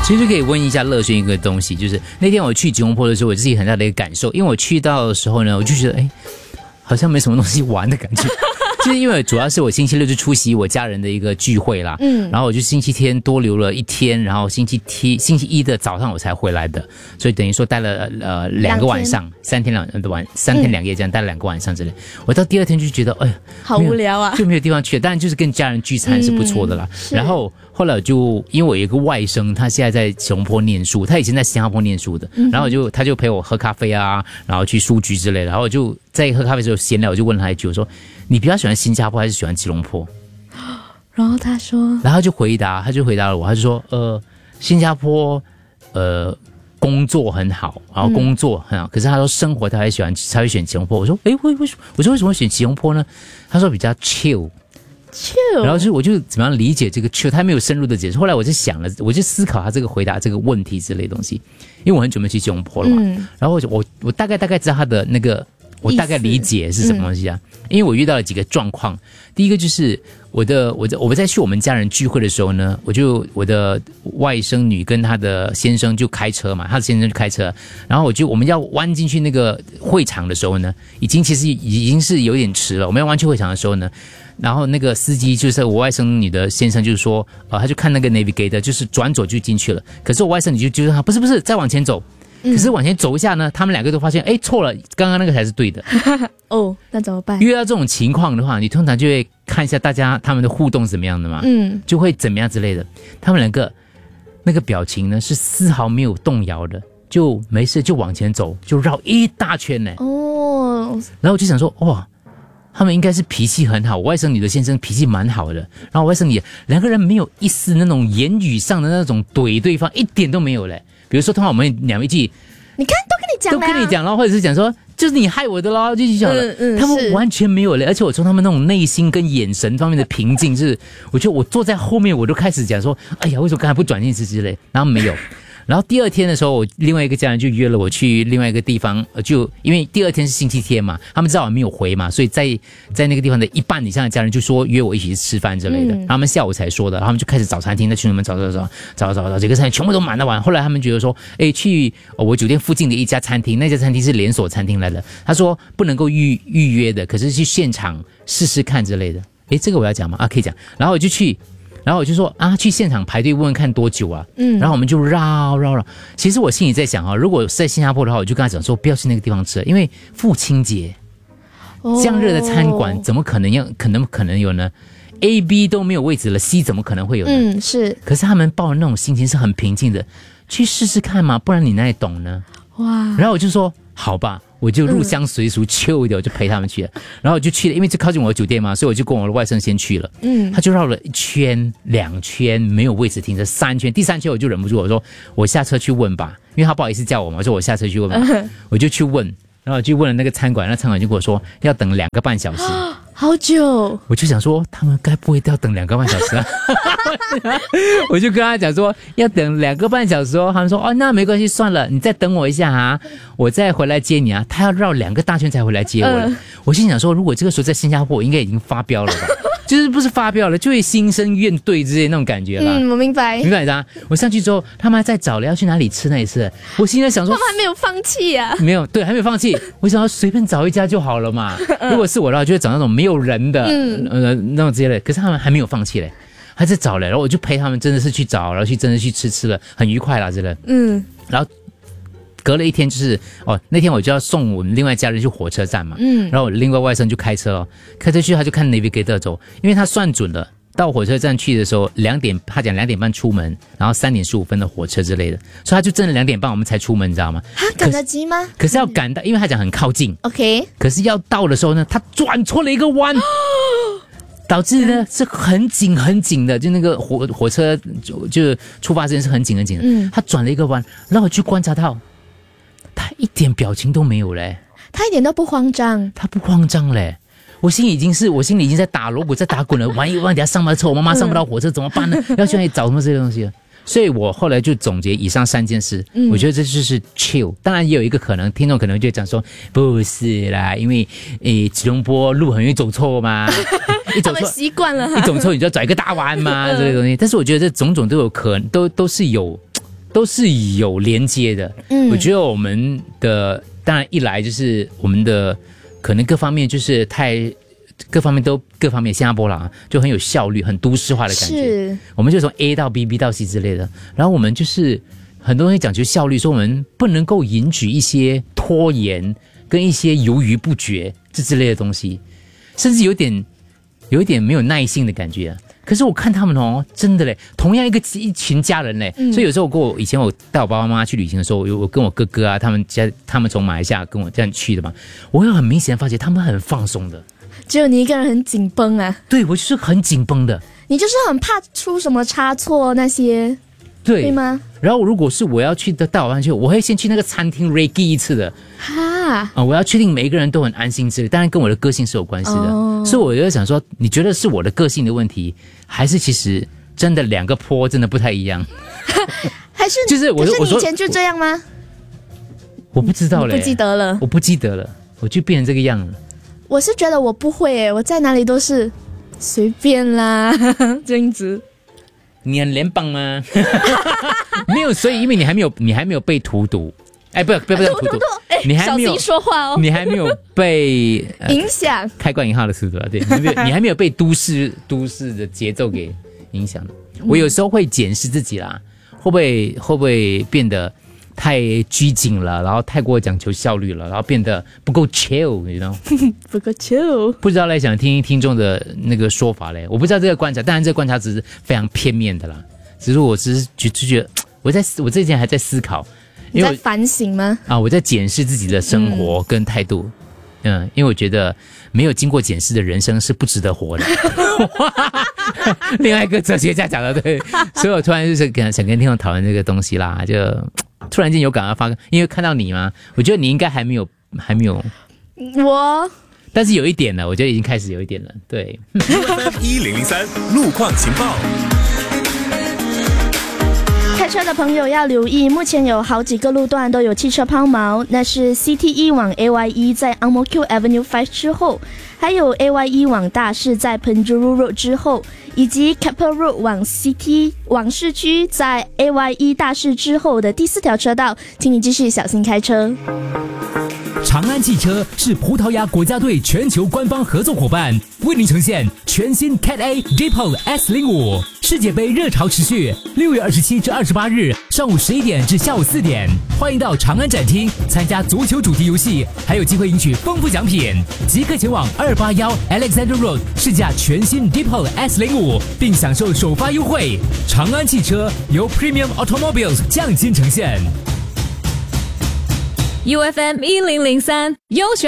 其实可以问一下乐轩一个东西，就是那天我去吉隆坡的时候，我自己很大的一个感受，因为我去到的时候呢，我就觉得好像没什么东西玩的感觉。就是因为主要是我星期六就出席我家人的一个聚会啦，然后我就星期天多留了一天，然后星期一的早上我才回来的，所以等于说待了2个晚上，3天2夜这样待了2个晚上之类。我到第二天就觉得好无聊啊， 就没有地方去了。当然就是跟家人聚餐是不错的啦。然后后来就因为我有一个外甥，他现在在吉隆坡念书，他以前在新加坡念书的，然后他就陪我喝咖啡啊，然后去书局之类的，然后我就在喝咖啡的时候闲聊，我就问他一句，我说你比较喜欢新加坡还是喜欢吉隆坡？ 然后他说， 然后他就回答了我，他就说新加坡工作很好，然后工作很好，可是他说生活他会选吉隆坡。我说为什么会选吉隆坡呢？他说比较 chill。然后我就怎么样理解这个 chill， 他没有深入的解释。后来我就想了，我就思考他这个回答这个问题之类的东西，因为我很久没去吉隆坡了嘛。然后我大概知道他的那个，我大概理解是什么东西啊？因为我遇到了几个状况。第一个就是我在去我们家人聚会的时候呢，我的外甥女跟她的先生就开车嘛，她的先生就开车，然后我们要弯进去那个会场的时候呢，其实已经是有点迟了。我们要弯去会场的时候呢，然后那个司机就是我外甥女的先生，就是说他就看那个 navigator， 就是转左就进去了。可是我外甥女就说不是再往前走。可是往前走一下呢，他们2个都发现错了，刚刚那个才是对的。 那怎么办？ 遇到这种情况的话，你通常就会看一下他们的互动是怎么样的嘛，就会怎么样之类的。他们2个那个表情呢是丝毫没有动摇的，就没事就往前走，就绕一大圈呢。然后我就想说，哇，他们应该是脾气很好，我外甥女的先生脾气蛮好的，然后我外甥女2个人没有一丝那种言语上的那种怼对方，一点都没有嘞。比如说，通常我们讲一句， 你看都跟你讲， 然后或者是讲说，就是你害我的咯，就讲了。他们完全没有嘞，而且我从他们那种内心跟眼神方面的平静，就是我觉得我坐在后面，我都开始讲说，哎呀，为什么刚才不转进去之类，然后没有。然后第2天的时候，我另外一个家人就约了我去另外一个地方，就因为第2天是星期天嘛，他们知道我没有回嘛，所以在那个地方的一半以上的家人就说约我一起去吃饭之类的。然后他们下午才说的，然后他们就开始找餐厅，在群里面找几个餐厅全部都满得完。后来他们觉得说，去我酒店附近的一家餐厅，那家餐厅是连锁餐厅来的，他说不能够预约的，可是去现场试试看之类的。这个我要讲吗？可以讲。然后我就去。然后我就说去现场排队问问看多久啊？然后我们就绕。其实我心里在想如果在新加坡的话，我就跟他讲说不要去那个地方吃，因为父亲节这样热的餐馆怎么可能有呢？A、B 都没有位置了 ，C 怎么可能会有呢？ 是。 可是他们抱的那种心情是很平静的，去试试看嘛，不然你哪里懂呢？ 哇！ 然后我就说好吧。我就入乡随俗chill一点，我就陪他们去了。然后我就去了，因为就靠近我的酒店嘛，所以我就跟我的外甥先去了。他就绕了1圈、2圈，没有位置停着，3圈。第3圈我就忍不住，我说我下车去问吧，因为他不好意思叫我嘛，我说我下车去问吧。我就去问，然后我就问了那个餐馆，那餐馆就跟我说要等2个半小时。 好久， 我就想说他们该不会都要等2个半小时啊？我就跟他讲说要等2个半小时哦。他们说那没关系，算了，你再等我一下啊，我再回来接你啊。他要绕2个大圈才回来接我了。我心想说，如果这个时候在新加坡，我应该已经发飙了吧？就是不是发飙了，就会心生怨怼之类那种感觉了。 我明白的。我上去之后，他们还在找了要去哪里吃那里吃。我心里想说， 他们还没有放弃啊？ 没有，对，还没有放弃。我想要随便找一家就好了嘛。如果是我的话，就会找那种没有人的，那种之类的。可是他们还没有放弃嘞，还在找嘞。然后我就陪他们，真的是去找，然后真的去吃了，很愉快啦，真的。然后隔了1天，就是那天我就要送我们另外家人去火车站嘛。然后我另外外甥就开车去，他就看 navigator 走，因为他算准了。到火车站去的时候他讲2点半出门，然后3点15分的火车之类的，所以他就真的2点半我们才出门，你知道吗？ 赶得及吗？ 可是要赶到，因为他讲很靠近 ，OK。 可是要到的时候呢，他转错了一个弯，导致呢是很紧的，就那个火车就出发时间是很紧的。他转了一个弯，然后我去观察到，他一点表情都没有嘞， 他一点都不慌张， 他不慌张嘞。我心里已经在打锣鼓，在打滚了。万一等下上不到车，我妈妈上不到火车怎么办呢？要去哪里找什么这些东西？所以我后来就总结以上3件事，我觉得这就是 chill。当然也有一个可能，听众可能就讲说不是啦，因为吉隆坡路很容易走错嘛， 他们习惯了， 一走错你就要转一个大弯嘛，这个东西。但是我觉得这种种都有可能，都是有都是有连接的。我觉得我们的当然一来就是我们的可能各方面就是各方面新加坡啦就很有效率，很都市化的感觉。 是， 我们就从 A 到 B，B 到 C 之类的。然后我们就是很多东西讲究效率，说我们不能够允许一些拖延跟一些犹豫不决这之类的东西，甚至有一点没有耐性的感觉啊。可是我看他们真的嘞，同样一群家人嘞，所以有时候以前我带我爸爸妈妈去旅行的时候，我跟我哥哥啊，他们从马来西亚跟我这样去的嘛，我会很明显发觉他们很放松的， 只有你一个人很紧绷啊。 对，我就是很紧绷的， 你就是很怕出什么差错那些，对吗？ 然后如果是我要去带我爸去，我会先去那个餐厅 Reiki 一次的我要确定每一个人都很安心之类，当然跟我的个性是有关系的。所以我就在想说，你觉得是我的个性的问题，还是其实真的两个坡真的不太一样？ 还是就是我说你以前就这样吗？ 我不知道嘞， 不记得了， 我不记得了，我就变成这个样了。 我是觉得我不会耶，我在哪里都是随便啦，这样子。 你很联邦吗？没有，所以因为你还没有被荼毒，不是荼毒，你还没有小心说话哦， 你还没有被影响， 开关引号的词对吧？对，你还没有被都市的节奏给影响。我有时候会检视自己啦，会不会变得太拘谨了，然后太过讲求效率了，然后变得不够 chill， 你知道？ 不够 chill。 不知道嘞，想听听众的那个说法嘞。我不知道这个观察，当然这个观察只是非常片面的啦。只是我只是觉得，我这几天还在思考， 你在反省吗？ 我在检视自己的生活跟态度。因为我觉得没有经过检视的人生是不值得活的。另外一个哲学家讲的对，所以我突然就是想跟听众讨论这个东西啦，就突然间有感而发，因为看到你嘛，我觉得你应该还没有， 我， 但是有一点了，我觉得已经开始有一点了，对。 1003路况情报。 开车的朋友要留意，目前有好几个路段都有汽车抛锚，那是 CT1 往 AYE 在 Ang Mo Kio Avenue 5之后，还有 AYE 往大市在 Penjuru Road 之后，以及 Keppel Road 往市区在 AYE 大市之后的第4条车道，请你继续小心开车。 长安汽车是葡萄牙国家队全球官方合作伙伴，为您呈现全新 Cat A Deepol S05 世界杯热潮持续，6月27至28日上午11点至下午4点，欢迎到长安展厅参加足球主题游戏，还有机会赢取丰富奖品。即刻前往281 Alexander Road 试驾全新 Deepol S05，并享受首发优惠。长安汽车由 Premium Automobiles 匠心呈现。 UFM 1003优选